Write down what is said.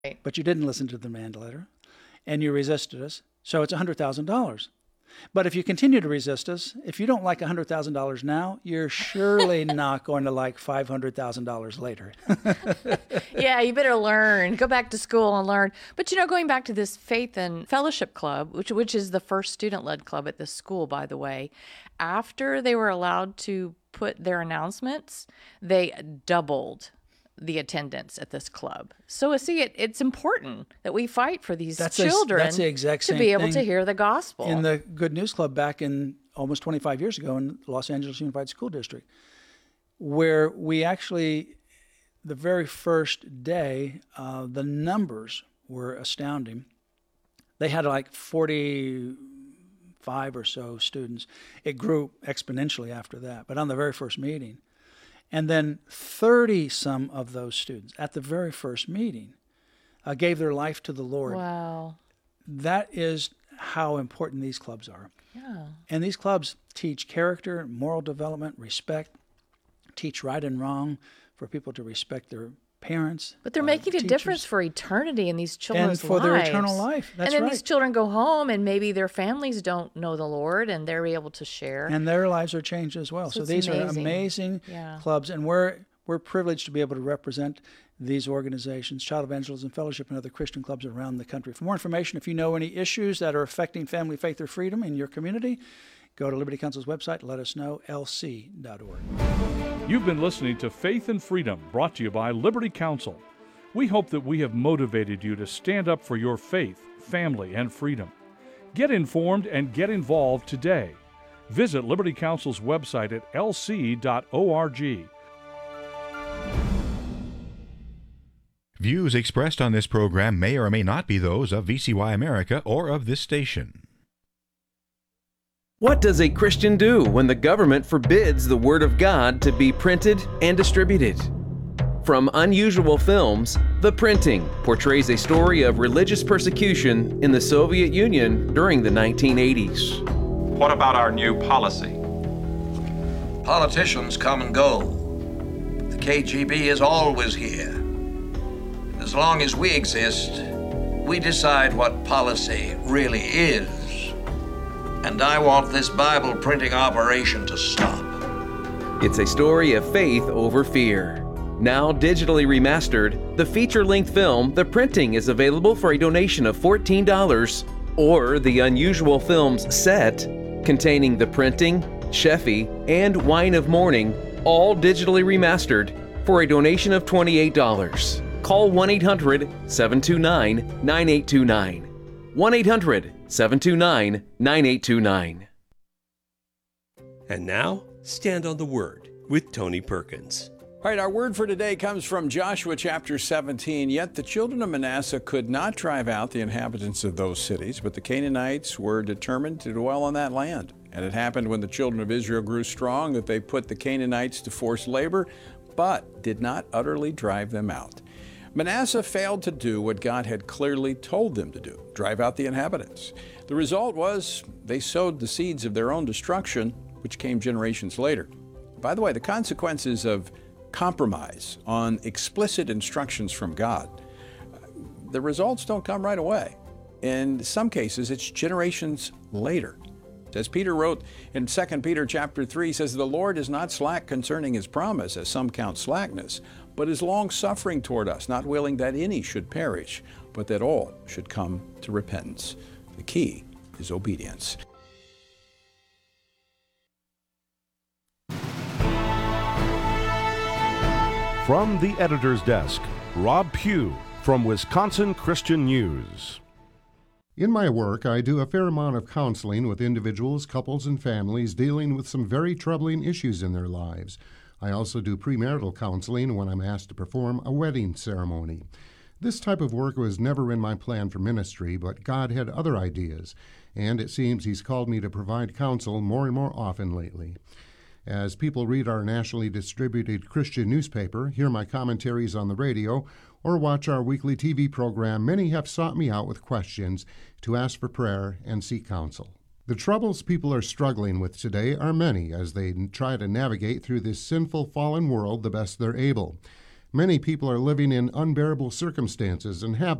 but you didn't listen to the demand letter, and you resisted us, so it's $100,000. But if you continue to resist us, if you don't like $100,000 now, you're surely not going to like $500,000 later. Yeah, you better learn. Go back to school and learn. But, going back to this Faith and Fellowship Club, which is the first student-led club at this school, by the way, after they were allowed to put their announcements, they doubled the attendance at this club. So see, it's important that we fight for these children that's the exact same to be able thing to hear the gospel. In the Good News Club back in almost 25 years ago in Los Angeles Unified School District, where we actually, the very first day, the numbers were astounding. They had like 45 or so students. It grew exponentially after that, but on the very first meeting. And then 30-some of those students at the very first meeting gave their life to the Lord. Wow. That is how important these clubs are. Yeah. And these clubs teach character, moral development, respect, teach right and wrong for people to respect their parents. But they're making a teachers. Difference for eternity in these children's lives. And for their eternal life. That's right. And then right. these children go home and maybe their families don't know the Lord and they're able to share. And their lives are changed as well. So these are amazing clubs. And we're privileged to be able to represent these organizations, Child Evangelism Fellowship and other Christian clubs around the country. For more information, if you know any issues that are affecting family, faith, or freedom in your community, go to Liberty Counsel's website, let us know, lc.org. You've been listening to Faith and Freedom, brought to you by Liberty Counsel. We hope that we have motivated you to stand up for your faith, family, and freedom. Get informed and get involved today. Visit Liberty Counsel's website at lc.org. Views expressed on this program may or may not be those of VCY America or of this station. What does a Christian do when the government forbids the Word of God to be printed and distributed? From Unusual Films, The Printing portrays a story of religious persecution in the Soviet Union during the 1980s. What about our new policy? Politicians come and go. The KGB is always here. As long as we exist, we decide what policy really is. And I want this Bible printing operation to stop. It's a story of faith over fear. Now digitally remastered, the feature-length film, The Printing, is available for a donation of $14, or the Unusual Films set, containing The Printing, Sheffy, and Wine of Mourning, all digitally remastered, for a donation of $28. Call 1-800-729-9829. 1-800-729-9829. And now, Stand on the Word with Tony Perkins. All right, our word for today comes from Joshua chapter 17. Yet the children of Manasseh could not drive out the inhabitants of those cities, but the Canaanites were determined to dwell on that land. And it happened when the children of Israel grew strong that they put the Canaanites to forced labor, but did not utterly drive them out. Manasseh failed to do what God had clearly told them to do, drive out the inhabitants. The result was they sowed the seeds of their own destruction, which came generations later. By the way, the consequences of compromise on explicit instructions from God, the results don't come right away. In some cases, it's generations later. As Peter wrote in 2 Peter chapter 3, he says, "The Lord is not slack concerning his promise, as some count slackness, but is long-suffering toward us, not willing that any should perish, but that all should come to repentance." The key is obedience. From the editor's desk, Rob Pugh from Wisconsin Christian News. In my work, I do a fair amount of counseling with individuals, couples, and families dealing with some very troubling issues in their lives. I also do premarital counseling when I'm asked to perform a wedding ceremony. This type of work was never in my plan for ministry, but God had other ideas, and it seems He's called me to provide counsel more and more often lately. As people read our nationally distributed Christian newspaper, hear my commentaries on the radio, or watch our weekly TV program, many have sought me out with questions to ask for prayer and seek counsel. The troubles people are struggling with today are many as they try to navigate through this sinful, fallen world the best they're able. Many people are living in unbearable circumstances and have